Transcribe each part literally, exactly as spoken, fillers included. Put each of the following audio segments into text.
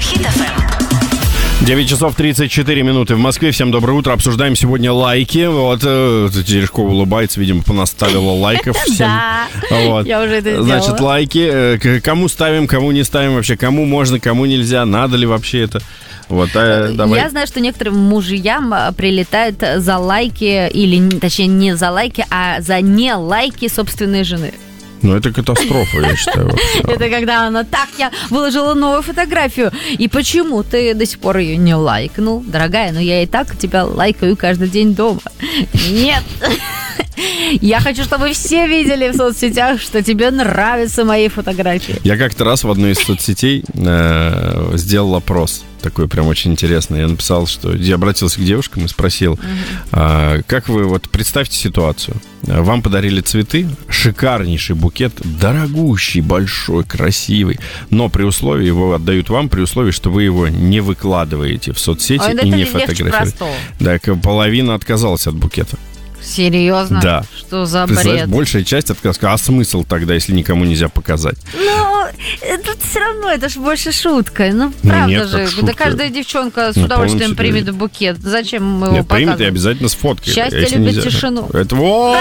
Хит эф эм. девять часов тридцать четыре минуты в Москве. Всем доброе утро. Обсуждаем сегодня лайки. Вот э, Терешкова улыбается, видимо, понаставила лайков всем. Да, вот. Я уже это сделала. Значит, лайки. Э, кому ставим, кому не ставим вообще. Кому можно, кому нельзя. Надо ли вообще это? Вот, а, давай. Я знаю, что некоторым мужьям прилетает за лайки, или, точнее, не за лайки, а за не лайки собственной жены. Ну, это катастрофа, я считаю. Вообще. Это когда она: так, я выложила новую фотографию, и почему ты до сих пор ее не лайкнул? Дорогая, ну я и так тебя лайкаю каждый день дома. Нет. Я хочу, чтобы все видели в соцсетях, что тебе нравятся мои фотографии. Я как-то раз в одной из соцсетей э, сделал опрос. Такой прям очень интересный. Я написал, что я обратился к девушкам и спросил, uh-huh. а, как вы, вот представьте ситуацию. Вам подарили цветы, шикарнейший букет, дорогущий, большой, красивый, но при условии, его отдают вам, при условии, что вы его не выкладываете в соцсети Ой, и не фотографируете. Да, половина отказалась от букета. Серьезно? Да. Что за бред? Большая часть отказала. А смысл тогда, если никому нельзя показать? Ну, это все равно, это же больше шутка. Ну, правда Нет, же. Да каждая девчонка с ну, удовольствием примет букет. Зачем мы его Нет, показываем? примет и обязательно сфоткает. Счастье если любит нельзя. тишину. Это вот.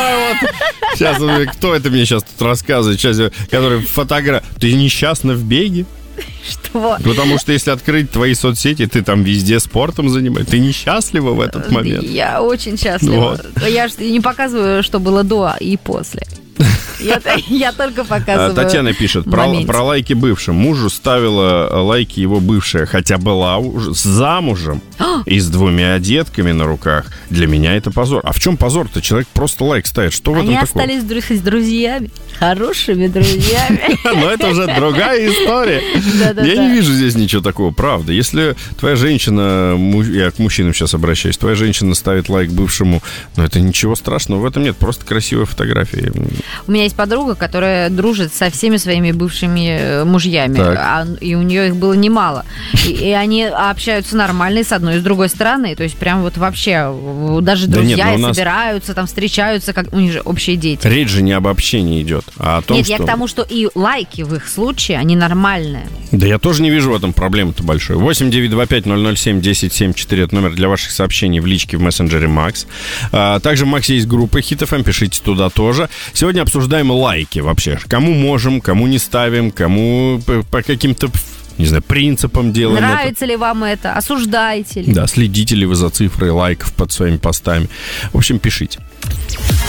Сейчас, кто это мне сейчас тут рассказывает? Сейчас, который фотограф. Ты несчастна в беге? Что? Потому что если открыть твои соцсети, ты там везде спортом занимаешься. Ты несчастлива в этот момент? Я очень счастлива. Вот. Я же не показываю, что было до и после. Я, я только показываю. Татьяна пишет, про, про лайки бывшим. Мужу ставила лайки его бывшая, хотя была уже замужем и с двумя детками на руках. Для меня это позор. А в чем позор-то? Человек просто лайк ставит. Что в этом Они такого? Они остались с друзьями, хорошими друзьями. Но это уже другая история. Я не вижу здесь ничего такого, правда. Если твоя женщина, я к мужчинам сейчас обращаюсь, твоя женщина ставит лайк бывшему, ну это ничего страшного в этом нет, просто красивая фотография. У меня есть подруга, которая дружит со всеми своими бывшими мужьями, а, и у нее их было немало. И, и они общаются нормально и с одной, и с другой стороны. То есть прям вот вообще даже друзья да нет, нас... собираются, там встречаются, как у них же общие дети. Речь же не об общении идет, а о том, нет, что... я к тому, что и лайки в их случае, они нормальные. Да я тоже не вижу в этом проблемы-то большой. восемь девятьсот двадцать пять ноль ноль семь десять семьдесят четыре это номер для ваших сообщений в личке в мессенджере Макс. А, также в Максе есть группа Хит эф эм, пишите туда тоже. Сегодня обсуждаем лайки вообще. Кому можем, кому не ставим, кому по, по каким-то, не знаю, принципам делаем. Нравится это. ли вам это? Осуждаете ли? Да, следите ли вы за цифрой лайков под своими постами. В общем, пишите.